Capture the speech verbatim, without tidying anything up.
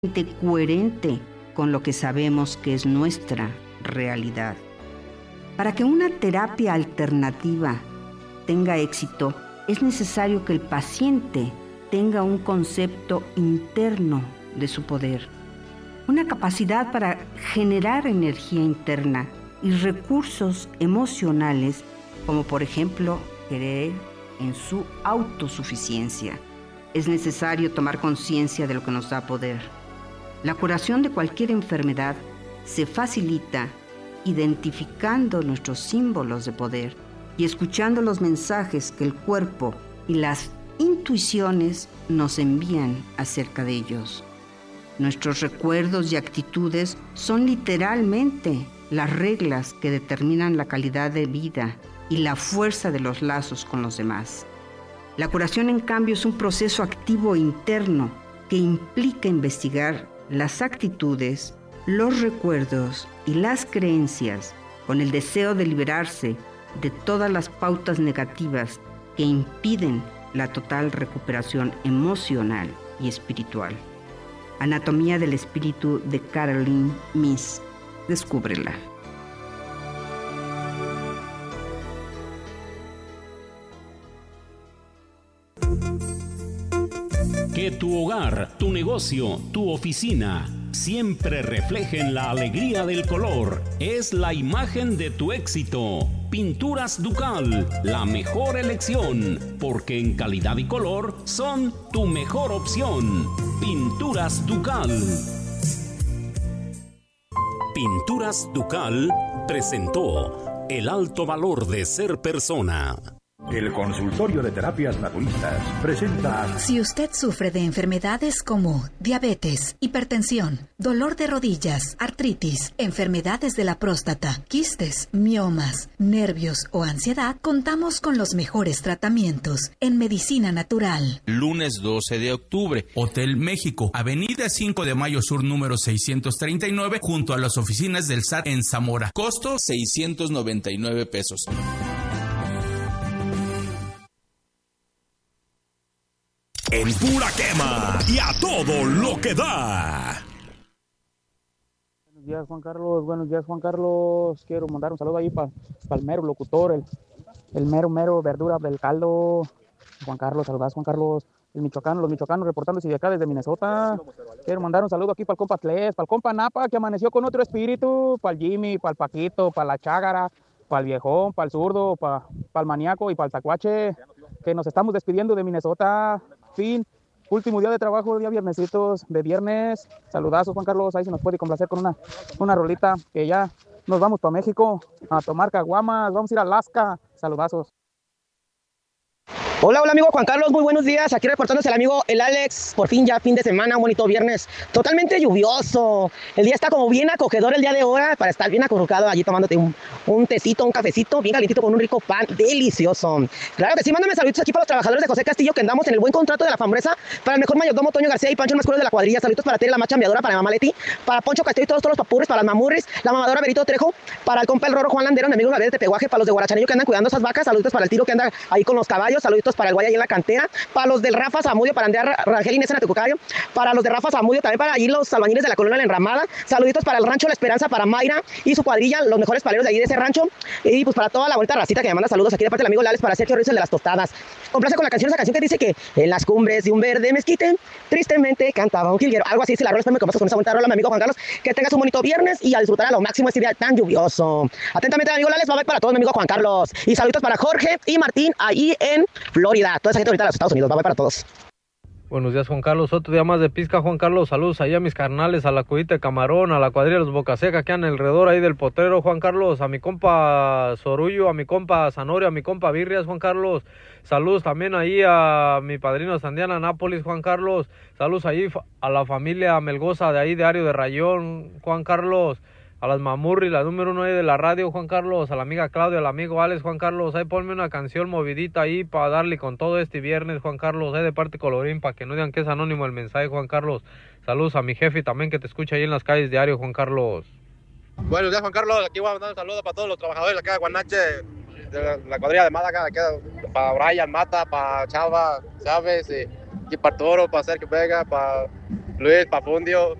coherente con lo que sabemos que es nuestra realidad. Para que una terapia alternativa tenga éxito, es necesario que el paciente tenga un concepto interno de su poder, una capacidad para generar energía interna y recursos emocionales, como por ejemplo creer en su autosuficiencia. Es necesario tomar conciencia de lo que nos da poder. La curación de cualquier enfermedad se facilita identificando nuestros símbolos de poder y escuchando los mensajes que el cuerpo y las intuiciones nos envían acerca de ellos. Nuestros recuerdos y actitudes son literalmente las reglas que determinan la calidad de vida y la fuerza de los lazos con los demás. La curación, en cambio, es un proceso activo interno que implica investigar las actitudes, los recuerdos y las creencias con el deseo de liberarse de todas las pautas negativas que impiden la total recuperación emocional y espiritual. Anatomía del espíritu de Caroline Myss. Descúbrela. Que tu hogar, tu negocio, tu oficina siempre reflejen la alegría del color. Es la imagen de tu éxito. Pinturas Ducal, la mejor elección, porque en calidad y color son tu mejor opción. Pinturas Ducal. Pinturas Ducal presentó el alto valor de ser persona. El Consultorio de Terapias Naturistas presenta... Si usted sufre de enfermedades como diabetes, hipertensión, dolor de rodillas, artritis, enfermedades de la próstata, quistes, miomas, nervios o ansiedad, contamos con los mejores tratamientos en medicina natural. Lunes doce de octubre, Hotel México, Avenida cinco de Mayo Sur, número seiscientos treinta y nueve, junto a las oficinas del S A T en Zamora. Costo seiscientos noventa y nueve pesos. En pura quema y a todo lo que da. Buenos días, Juan Carlos. Buenos días, Juan Carlos. Quiero mandar un saludo ahí para pa el mero locutor, el, el mero, mero verdura del caldo. Juan Carlos, saludas, Juan Carlos. El michoacano, los michoacanos reportándose de acá desde Minnesota. Quiero mandar un saludo aquí para el compa Tles, para el compa Napa, que amaneció con otro espíritu, para el Jimmy, para el Paquito, para la Chágara, para el viejón, para el zurdo, para, para el maníaco y para el tacuache, que nos estamos despidiendo de Minnesota. Fin, último día de trabajo, día viernesitos de viernes. Saludazos, Juan Carlos, ahí se nos puede complacer con una, una rolita, que ya nos vamos para México a tomar caguamas, vamos a ir a Alaska. Saludazos. Hola, hola amigo Juan Carlos, muy buenos días, aquí reportándose el amigo el Alex, por fin ya fin de semana, un bonito viernes, totalmente lluvioso, el día está como bien acogedor el día de hoy, para estar bien acurrucado allí tomándote un, un tecito, un cafecito, bien calientito con un rico pan delicioso. Claro que sí, mándame saluditos aquí para los trabajadores de José Castillo, que andamos en el buen contrato de la Fambresa, para el mejor mayordomo Toño García y Pancho el más cuero de la cuadrilla, saluditos para Tere la más chambeadora, para mamá Leti, para Poncho Castillo y todos, todos los papurres, para las mamurris, la mamadora Berito Trejo, para el compa el Roro Juan Landero, mi amigo Javier de Tepehuaje, para los de Guarachanillo que andan cuidando esas vacas, saluditos para el Tiro que anda ahí con los caballos, saluditos para el Guay ahí en la cantera, para los del Rafa Zamudio, para Andrea Rangel Inés en Atucucario, para los de Rafa Zamudio, también para allí los albañiles de la colonia La Enramada, saluditos para el rancho La Esperanza, para Mayra y su cuadrilla, los mejores paleros de allí de ese rancho, y pues para toda la bonita racita que me manda saludos aquí de parte del amigo Lales, para Sergio Ruiz, el de las tostadas. Complace con la canción, esa canción que dice que en las cumbres de un verde mezquite, tristemente cantaba un jilguero, algo así, si la rola, espérame que pasas con esa bonita rola, mi amigo Juan Carlos, que tengas un bonito viernes y a disfrutar a lo máximo este día tan lluvioso. Atentamente, amigo Lales, va a ver para todos, mi amigo Juan Carlos, y saluditos para Jorge y Martín ahí en Florida, toda esa gente ahorita de los Estados Unidos, va a ver para todos. Buenos días, Juan Carlos. Otro día más de pizca, Juan Carlos. Saludos ahí a mis carnales, a la Cudita de Camarón, a la cuadrilla de los Bocaseca que andan alrededor ahí del potrero, Juan Carlos. A mi compa Sorullo, a mi compa Zanorio, a mi compa Birrias, Juan Carlos. Saludos también ahí a mi padrino Sandiana Nápoles, Juan Carlos. Saludos ahí a la familia Melgoza de ahí de Ario de Rayón, Juan Carlos. A las mamurri, la número uno ahí de la radio, Juan Carlos, a la amiga Claudia, al amigo Alex, Juan Carlos, ahí ponme una canción movidita ahí para darle con todo este viernes, Juan Carlos, ahí de parte Colorín, para que no digan que es anónimo el mensaje, Juan Carlos. Saludos a mi jefe también que te escucha ahí en las calles diario, Juan Carlos. Buenos días, Juan Carlos, aquí voy a mandar un saludo para todos los trabajadores de acá de Guanache, de la, la cuadrilla de Málaga, para Brian Mata, para Chava Chávez, y, y para Toro, para Sergio Vega, para Luis Pafundio,